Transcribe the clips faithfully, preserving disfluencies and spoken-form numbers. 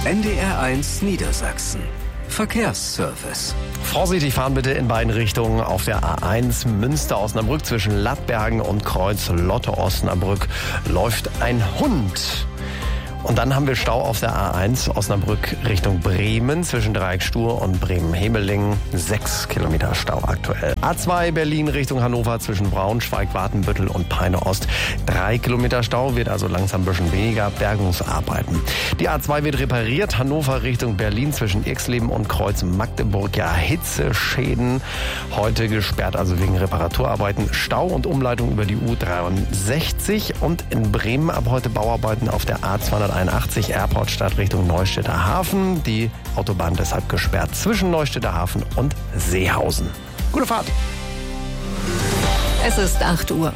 N D R eins Niedersachsen. Verkehrsservice. Vorsichtig fahren bitte in beiden Richtungen auf der A eins Münster-Osnabrück zwischen Lattbergen und Kreuz Lotte-Osnabrück läuft ein Hund. Und dann haben wir Stau auf der A eins Osnabrück Richtung Bremen zwischen Dreieckstuhr und Bremen-Hemeling. Sechs Kilometer Stau aktuell. A zwei Berlin Richtung Hannover zwischen Braunschweig, Watenbüttel und Peine Ost. Drei Kilometer Stau, wird also langsam ein bisschen weniger. Bergungsarbeiten. Die A zwei wird repariert. Hannover Richtung Berlin zwischen Irxleben und Kreuz Magdeburg. Ja, Hitzeschäden. Heute gesperrt, also wegen Reparaturarbeiten. Stau und Umleitung über die U dreiundsechzig. Und in Bremen ab heute Bauarbeiten auf der A zweihunderteinundachtzig Airportstadt Richtung Neustädter Hafen. Die Autobahn deshalb gesperrt zwischen Neustädter Hafen und Seehausen. Gute Fahrt! Es ist acht Uhr.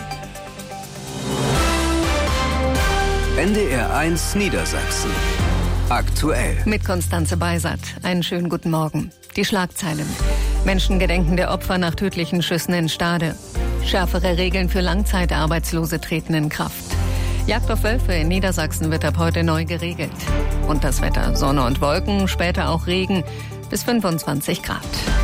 N D R eins Niedersachsen. Aktuell. Mit Konstanze Beisat. Einen schönen guten Morgen. Die Schlagzeilen. Menschen gedenken der Opfer nach tödlichen Schüssen in Stade. Schärfere Regeln für Langzeitarbeitslose treten in Kraft. Jagd auf Wölfe in Niedersachsen wird ab heute neu geregelt. Und das Wetter: Sonne und Wolken, später auch Regen, bis fünfundzwanzig Grad.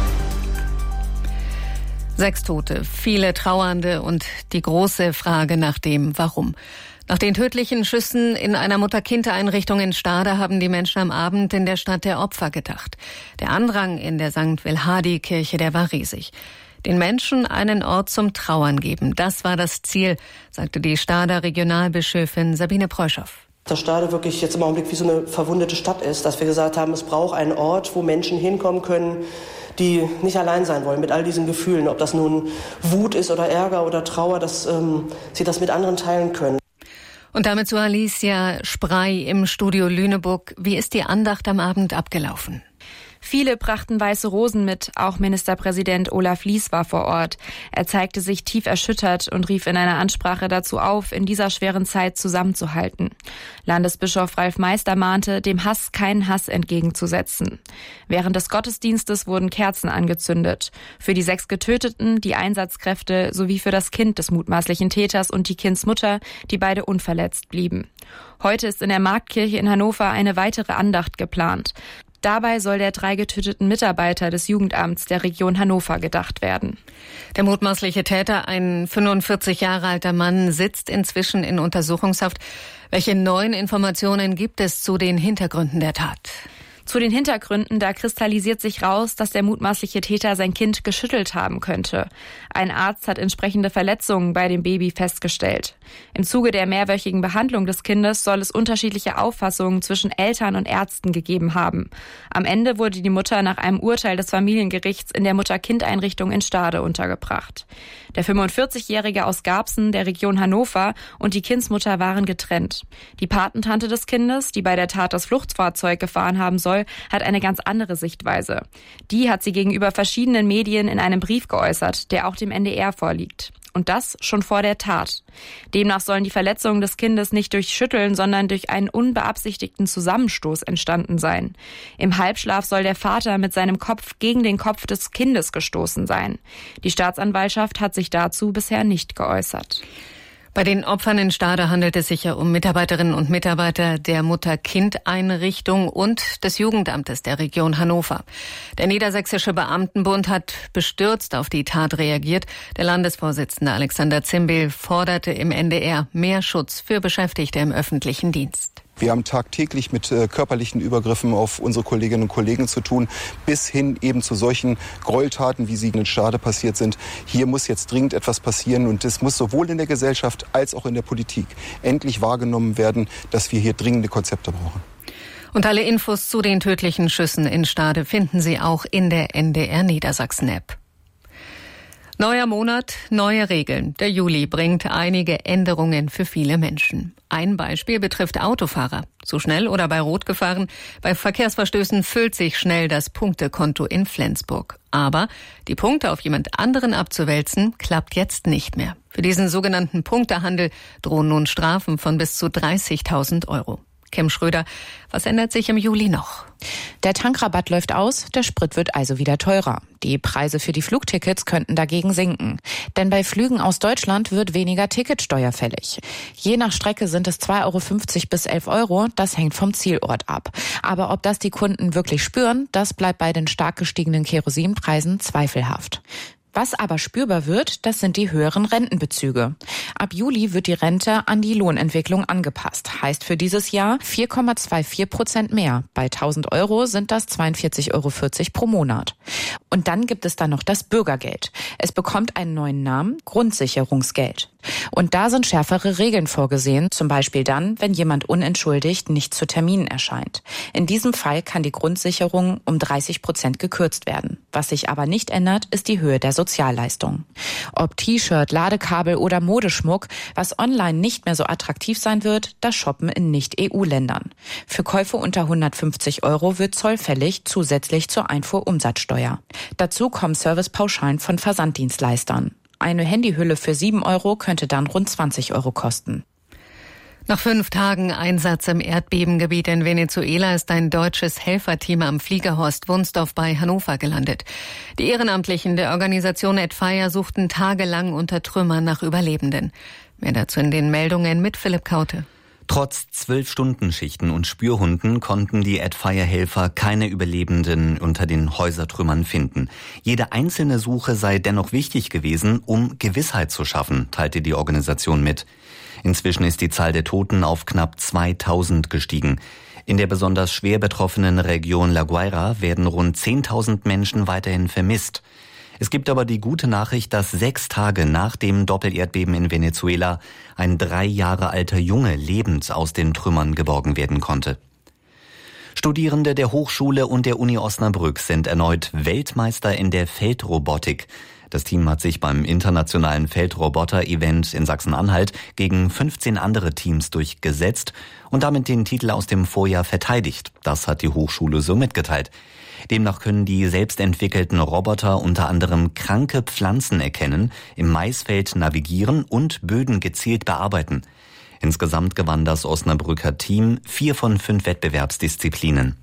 Sechs Tote, viele Trauernde und die große Frage nach dem Warum. Nach den tödlichen Schüssen in einer Mutter-Kind-Einrichtung in Stade haben die Menschen am Abend in der Stadt der Opfer gedacht. Der Andrang in der Sankt Wilhardi-Kirche, der war riesig. Den Menschen einen Ort zum Trauern geben. Das war das Ziel, sagte die Stader Regionalbischöfin Sabine Preuschow. Dass Stade wirklich jetzt im Augenblick wie so eine verwundete Stadt ist, dass wir gesagt haben, es braucht einen Ort, wo Menschen hinkommen können, die nicht allein sein wollen mit all diesen Gefühlen. Ob das nun Wut ist oder Ärger oder Trauer, dass ähm, sie das mit anderen teilen können. Und damit zu Alicia Sprey im Studio Lüneburg. Wie ist die Andacht am Abend abgelaufen? Viele brachten weiße Rosen mit, auch Ministerpräsident Olaf Lies war vor Ort. Er zeigte sich tief erschüttert und rief in einer Ansprache dazu auf, in dieser schweren Zeit zusammenzuhalten. Landesbischof Ralf Meister mahnte, dem Hass keinen Hass entgegenzusetzen. Während des Gottesdienstes wurden Kerzen angezündet. Für die sechs Getöteten, die Einsatzkräfte sowie für das Kind des mutmaßlichen Täters und die Kindsmutter, die beide unverletzt blieben. Heute ist in der Marktkirche in Hannover eine weitere Andacht geplant. Dabei soll der drei getöteten Mitarbeiter des Jugendamts der Region Hannover gedacht werden. Der mutmaßliche Täter, ein fünfundvierzig Jahre alter Mann, sitzt inzwischen in Untersuchungshaft. Welche neuen Informationen gibt es zu den Hintergründen der Tat? Zu den Hintergründen, da kristallisiert sich raus, dass der mutmaßliche Täter sein Kind geschüttelt haben könnte. Ein Arzt hat entsprechende Verletzungen bei dem Baby festgestellt. Im Zuge der mehrwöchigen Behandlung des Kindes soll es unterschiedliche Auffassungen zwischen Eltern und Ärzten gegeben haben. Am Ende wurde die Mutter nach einem Urteil des Familiengerichts in der Mutter-Kind-Einrichtung in Stade untergebracht. Der fünfundvierzigjährige aus Garbsen, der Region Hannover, und die Kindsmutter waren getrennt. Die Patentante des Kindes, die bei der Tat das Fluchtfahrzeug gefahren haben soll, hat eine ganz andere Sichtweise. Die hat sie gegenüber verschiedenen Medien in einem Brief geäußert, der auch dem N D R vorliegt. Und das schon vor der Tat. Demnach sollen die Verletzungen des Kindes nicht durch Schütteln, sondern durch einen unbeabsichtigten Zusammenstoß entstanden sein. Im Halbschlaf soll der Vater mit seinem Kopf gegen den Kopf des Kindes gestoßen sein. Die Staatsanwaltschaft hat sich dazu bisher nicht geäußert. Bei den Opfern in Stade handelt es sich ja um Mitarbeiterinnen und Mitarbeiter der Mutter-Kind-Einrichtung und des Jugendamtes der Region Hannover. Der Niedersächsische Beamtenbund hat bestürzt auf die Tat reagiert. Der Landesvorsitzende Alexander Zimbil forderte im N D R mehr Schutz für Beschäftigte im öffentlichen Dienst. Wir haben tagtäglich mit äh, körperlichen Übergriffen auf unsere Kolleginnen und Kollegen zu tun, bis hin eben zu solchen Gräueltaten, wie sie in Stade passiert sind. Hier muss jetzt dringend etwas passieren und es muss sowohl in der Gesellschaft als auch in der Politik endlich wahrgenommen werden, dass wir hier dringende Konzepte brauchen. Und alle Infos zu den tödlichen Schüssen in Stade finden Sie auch in der N D R Niedersachsen-App. Neuer Monat, neue Regeln. Der Juli bringt einige Änderungen für viele Menschen. Ein Beispiel betrifft Autofahrer. Zu schnell oder bei Rot gefahren. Bei Verkehrsverstößen füllt sich schnell das Punktekonto in Flensburg. Aber die Punkte auf jemand anderen abzuwälzen, klappt jetzt nicht mehr. Für diesen sogenannten Punktehandel drohen nun Strafen von bis zu dreißigtausend Euro. Kim Schröder, was ändert sich im Juli noch? Der Tankrabatt läuft aus, der Sprit wird also wieder teurer. Die Preise für die Flugtickets könnten dagegen sinken. Denn bei Flügen aus Deutschland wird weniger Ticketsteuer fällig. Je nach Strecke sind es zwei Euro fünfzig bis elf Euro, das hängt vom Zielort ab. Aber ob das die Kunden wirklich spüren, das bleibt bei den stark gestiegenen Kerosinpreisen zweifelhaft. Was aber spürbar wird, das sind die höheren Rentenbezüge. Ab Juli wird die Rente an die Lohnentwicklung angepasst. Heißt für dieses Jahr vier Komma vierundzwanzig Prozent mehr. Bei tausend Euro sind das zweiundvierzig Euro vierzig pro Monat. Und dann gibt es dann noch das Bürgergeld. Es bekommt einen neuen Namen, Grundsicherungsgeld. Und da sind schärfere Regeln vorgesehen, zum Beispiel dann, wenn jemand unentschuldigt nicht zu Terminen erscheint. In diesem Fall kann die Grundsicherung um dreißig Prozent gekürzt werden. Was sich aber nicht ändert, ist die Höhe der Sozialleistung. Ob T-Shirt, Ladekabel oder Modeschmuck, was online nicht mehr so attraktiv sein wird, das Shoppen in Nicht-E U-Ländern. Für Käufe unter hundertfünfzig Euro wird Zoll fällig, zusätzlich zur Einfuhrumsatzsteuer. Dazu kommen Servicepauschalen von Versanddienstleistern. Eine Handyhülle für sieben Euro könnte dann rund zwanzig Euro kosten. Nach fünf Tagen Einsatz im Erdbebengebiet in Venezuela ist ein deutsches Helferteam am Flieger Horst Wunsdorf bei Hannover gelandet. Die Ehrenamtlichen der Organisation Adfire suchten tagelang unter Trümmern nach Überlebenden. Mehr dazu in den Meldungen mit Philipp Kaute. Trotz Zwölf-Stunden-Schichten und Spürhunden konnten die Adfire-Helfer keine Überlebenden unter den Häusertrümmern finden. Jede einzelne Suche sei dennoch wichtig gewesen, um Gewissheit zu schaffen, teilte die Organisation mit. Inzwischen ist die Zahl der Toten auf knapp zweitausend gestiegen. In der besonders schwer betroffenen Region La Guaira werden rund zehntausend Menschen weiterhin vermisst. Es gibt aber die gute Nachricht, dass sechs Tage nach dem Doppelerdbeben in Venezuela ein drei Jahre alter Junge lebend aus den Trümmern geborgen werden konnte. Studierende der Hochschule und der Uni Osnabrück sind erneut Weltmeister in der Feldrobotik. Das Team hat sich beim internationalen Feldroboter-Event in Sachsen-Anhalt gegen fünfzehn andere Teams durchgesetzt und damit den Titel aus dem Vorjahr verteidigt. Das hat die Hochschule so mitgeteilt. Demnach können die selbstentwickelten Roboter unter anderem kranke Pflanzen erkennen, im Maisfeld navigieren und Böden gezielt bearbeiten. Insgesamt gewann das Osnabrücker Team vier von fünf Wettbewerbsdisziplinen.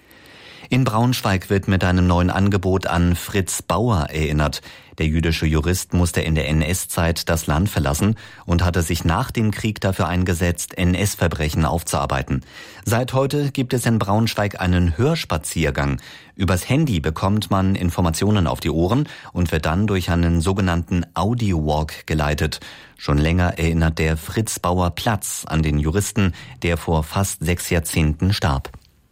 In Braunschweig wird mit einem neuen Angebot an Fritz Bauer erinnert. Der jüdische Jurist musste in der N S-Zeit das Land verlassen und hatte sich nach dem Krieg dafür eingesetzt, N S-Verbrechen aufzuarbeiten. Seit heute gibt es in Braunschweig einen Hörspaziergang. Übers Handy bekommt man Informationen auf die Ohren und wird dann durch einen sogenannten Audio-Walk geleitet. Schon länger erinnert der Fritz Bauer Platz an den Juristen, der vor fast sechs Jahrzehnten starb.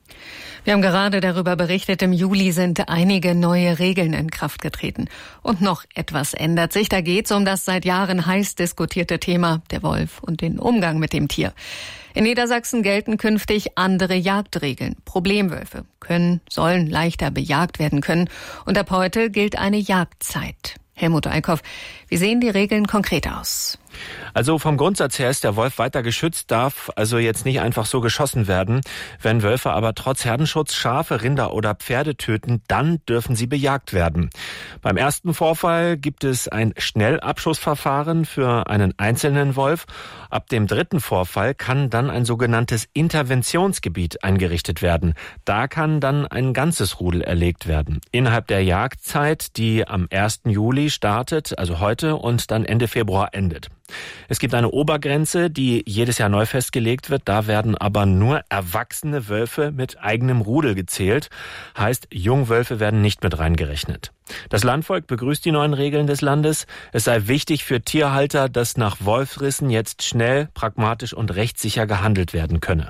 Wir haben gerade darüber berichtet, im Juli sind einige neue Regeln in Kraft getreten. Und noch etwas ändert sich. Da geht es um das seit Jahren heiß diskutierte Thema der Wolf und den Umgang mit dem Tier. In Niedersachsen gelten künftig andere Jagdregeln. Problemwölfe können, sollen leichter bejagt werden können. Und ab heute gilt eine Jagdzeit. Helmut Eickhoff, wie sehen die Regeln konkret aus? Also vom Grundsatz her ist der Wolf weiter geschützt, darf also jetzt nicht einfach so geschossen werden. Wenn Wölfe aber trotz Herdenschutz Schafe, Rinder oder Pferde töten, dann dürfen sie bejagt werden. Beim ersten Vorfall gibt es ein Schnellabschussverfahren für einen einzelnen Wolf. Ab dem dritten Vorfall kann dann ein sogenanntes Interventionsgebiet eingerichtet werden. Da kann dann ein ganzes Rudel erlegt werden. Innerhalb der Jagdzeit, die am ersten Juli startet, also heute, und dann Ende Februar endet. Es gibt eine Obergrenze, die jedes Jahr neu festgelegt wird. Da werden aber nur erwachsene Wölfe mit eigenem Rudel gezählt. Heißt, Jungwölfe werden nicht mit reingerechnet. Das Landvolk begrüßt die neuen Regeln des Landes. Es sei wichtig für Tierhalter, dass nach Wolfsrissen jetzt schnell, pragmatisch und rechtssicher gehandelt werden könne.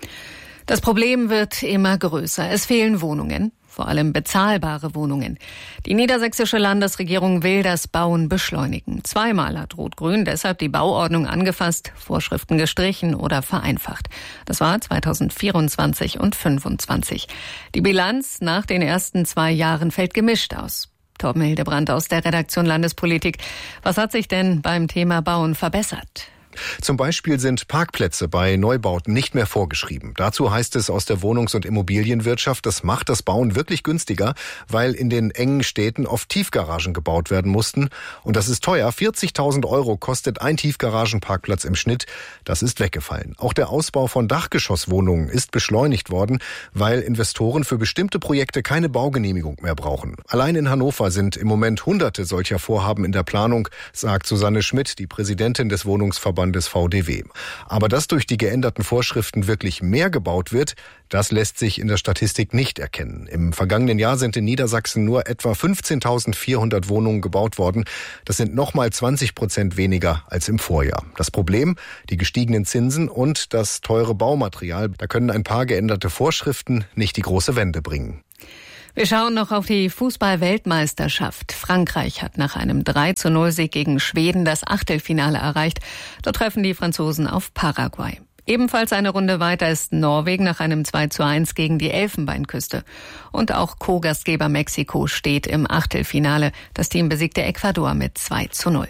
Das Problem wird immer größer. Es fehlen Wohnungen, vor allem bezahlbare Wohnungen. Die niedersächsische Landesregierung will das Bauen beschleunigen. Zweimal hat Rot-Grün deshalb die Bauordnung angefasst, Vorschriften gestrichen oder vereinfacht. Das war zweitausendvierundzwanzig und fünfundzwanzig. Die Bilanz nach den ersten zwei Jahren fällt gemischt aus. Torben Hildebrandt aus der Redaktion Landespolitik. Was hat sich denn beim Thema Bauen verbessert? Zum Beispiel sind Parkplätze bei Neubauten nicht mehr vorgeschrieben. Dazu heißt es aus der Wohnungs- und Immobilienwirtschaft, das macht das Bauen wirklich günstiger, weil in den engen Städten oft Tiefgaragen gebaut werden mussten. Und das ist teuer. vierzigtausend Euro kostet ein Tiefgaragenparkplatz im Schnitt. Das ist weggefallen. Auch der Ausbau von Dachgeschosswohnungen ist beschleunigt worden, weil Investoren für bestimmte Projekte keine Baugenehmigung mehr brauchen. Allein in Hannover sind im Moment hunderte solcher Vorhaben in der Planung, sagt Susanne Schmidt, die Präsidentin des Wohnungsverbandes V D W. Aber dass durch die geänderten Vorschriften wirklich mehr gebaut wird, das lässt sich in der Statistik nicht erkennen. Im vergangenen Jahr sind in Niedersachsen nur etwa fünfzehntausendvierhundert Wohnungen gebaut worden. Das sind nochmal zwanzig Prozent weniger als im Vorjahr. Das Problem, die gestiegenen Zinsen und das teure Baumaterial. Da können ein paar geänderte Vorschriften nicht die große Wende bringen. Wir schauen noch auf die Fußball-Weltmeisterschaft. Frankreich hat nach einem drei zu null Sieg gegen Schweden das Achtelfinale erreicht. Dort treffen die Franzosen auf Paraguay. Ebenfalls eine Runde weiter ist Norwegen nach einem zwei zu eins gegen die Elfenbeinküste. Und auch Co-Gastgeber Mexiko steht im Achtelfinale. Das Team besiegte Ecuador mit zwei zu null.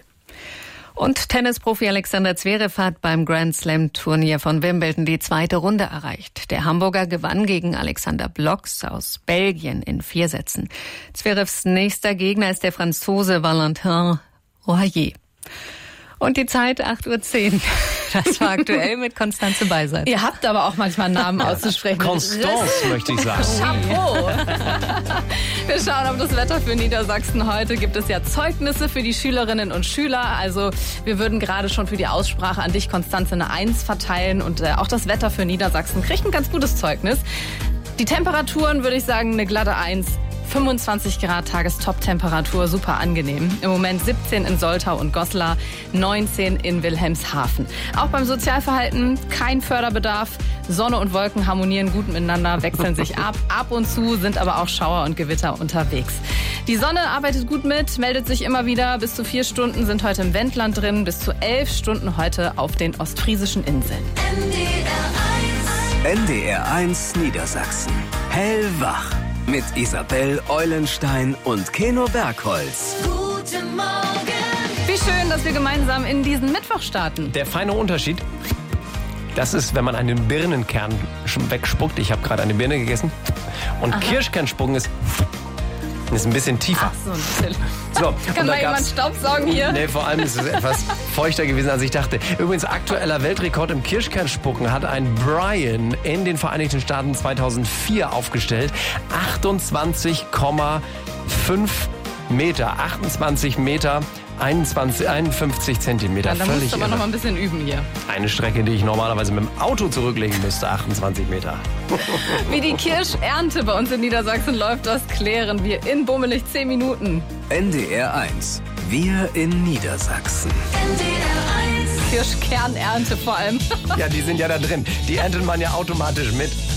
Und Tennisprofi Alexander Zverev hat beim Grand-Slam-Turnier von Wimbledon die zweite Runde erreicht. Der Hamburger gewann gegen Alexander Blox aus Belgien in vier Sätzen. Zverevs nächster Gegner ist der Franzose Valentin Royer. Und die Zeit acht Uhr zehn. Das war aktuell mit Konstanze Beiseit. Ihr habt aber auch manchmal Namen auszusprechen. Constance, möchte ich sagen. Chapeau. Wir schauen auf das Wetter für Niedersachsen. Heute gibt es ja Zeugnisse für die Schülerinnen und Schüler. Also wir würden gerade schon für die Aussprache an dich, Konstanze, eine Eins verteilen. Und äh, auch das Wetter für Niedersachsen kriegt ein ganz gutes Zeugnis. Die Temperaturen, würde ich sagen, eine glatte Eins. fünfundzwanzig Grad Tagestop-Temperatur, super angenehm. Im Moment siebzehn in Soltau und Goslar, neunzehn in Wilhelmshaven. Auch beim Sozialverhalten kein Förderbedarf. Sonne und Wolken harmonieren gut miteinander, wechseln sich ab. Ab und zu sind aber auch Schauer und Gewitter unterwegs. Die Sonne arbeitet gut mit, meldet sich immer wieder. Bis zu vier Stunden sind heute im Wendland drin, bis zu elf Stunden heute auf den ostfriesischen Inseln. N D R eins Niedersachsen. Hellwach. Mit Isabel Eulenstein und Keno Bergholz. Guten Morgen. Wie schön, dass wir gemeinsam in diesen Mittwoch starten. Der feine Unterschied, das ist, wenn man einen Birnenkern wegspuckt. Ich habe gerade eine Birne gegessen. Und Aha. Kirschkernspucken ist, ist ein bisschen tiefer. Ach so, natürlich. So, kann mal jemand Staubsaugen hier? Nee, vor allem ist es etwas feuchter gewesen, als ich dachte. Übrigens, aktueller Weltrekord im Kirschkernspucken hat ein Brian in den Vereinigten Staaten zweitausendvier aufgestellt. achtundzwanzig Komma fünf Meter. achtundzwanzig Meter, einundzwanzig, einundfünfzig Zentimeter. Ja, da musst du aber noch mal ein bisschen üben hier. Eine Strecke, die ich normalerweise mit dem Auto zurücklegen müsste, achtundzwanzig Meter. Wie die Kirschernte bei uns in Niedersachsen läuft, das klären wir in bummelig zehn Minuten. N D R eins. Wir in Niedersachsen. N D R eins. Kirschkernernte vor allem. Ja, die sind ja da drin. Die erntet man ja automatisch mit.